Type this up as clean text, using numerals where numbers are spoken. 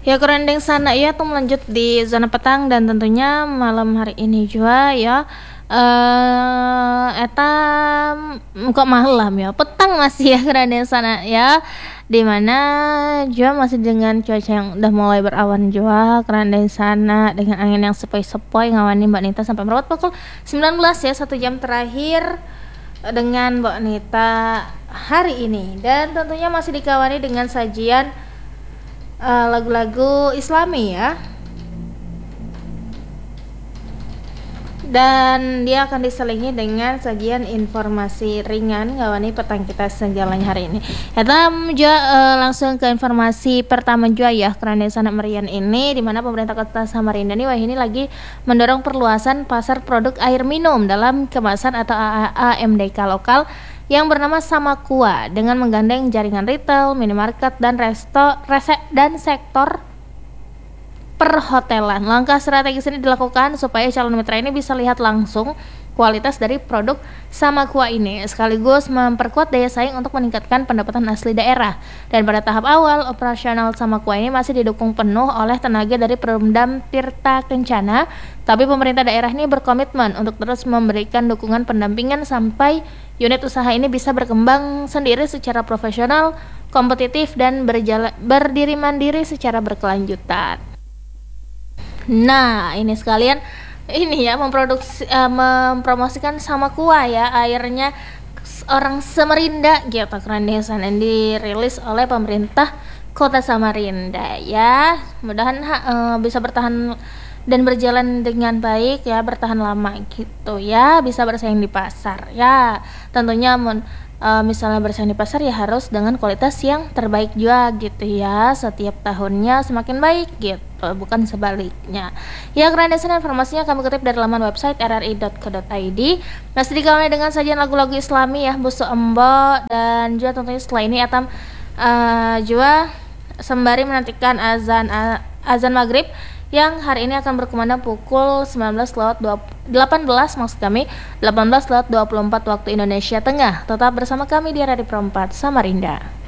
Ya kerendeng sana ya tuh melanjut di zona petang dan tentunya malam hari ini juga ya eta kok malam ya petang masih ya kerendeng sana ya dimana juga masih dengan cuaca yang udah mulai berawan juga kerendeng sana dengan angin yang sepoi-sepoi ngawani Mbak Nita sampai merawat pukul 19 ya 1 jam terakhir dengan Mbak Nita hari ini dan tentunya masih dikawani dengan sajian lagu-lagu Islami ya dan dia akan diselingi dengan sajian informasi ringan ngawani petang kita sejalannya hari ini langsung ke informasi pertama juga ya kerana sana merian ini dimana pemerintah kota Samarinda ini lagi mendorong perluasan pasar produk air minum dalam kemasan atau AMDK lokal yang bernama Samakua dengan menggandeng jaringan retail, minimarket dan sektor perhotelan. Langkah strategis ini dilakukan supaya calon mitra ini bisa lihat langsung kualitas dari produk Samakua ini sekaligus memperkuat daya saing untuk meningkatkan pendapatan asli daerah. Dan pada tahap awal operasional Samakua ini masih didukung penuh oleh tenaga dari Pemdam Tirta Kencana, tapi pemerintah daerah ini berkomitmen untuk terus memberikan dukungan pendampingan sampai unit usaha ini bisa berkembang sendiri secara profesional, kompetitif dan berdiri mandiri secara berkelanjutan. Nah, ini sekalian ini ya mempromosikan Samakua ya airnya orang Samarinda gitu keren desa yang dirilis oleh pemerintah kota Samarinda ya mudahan bisa bertahan dan berjalan dengan baik ya bertahan lama gitu ya bisa bersaing di pasar ya tentunya misalnya bersaing di pasar ya harus dengan kualitas yang terbaik juga gitu ya setiap tahunnya semakin baik gitu bukan sebaliknya ya karena dasarnya informasinya kami kutip dari laman website rri.co.id masih dikawani dengan sajian lagu-lagu Islami ya Busu Embo dan juga tentunya setelah ini Atam juga sembari menantikan azan maghrib yang hari ini akan berkumandang pukul 18 18:24 waktu Indonesia Tengah. Tetap bersama kami di Radio Pro 4 Samarinda.